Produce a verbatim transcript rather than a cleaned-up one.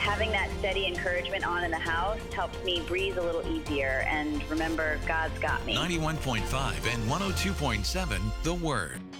having that steady encouragement on in the house helps me breathe a little easier and remember God's got me. ninety-one point five and one oh two point seven The Word.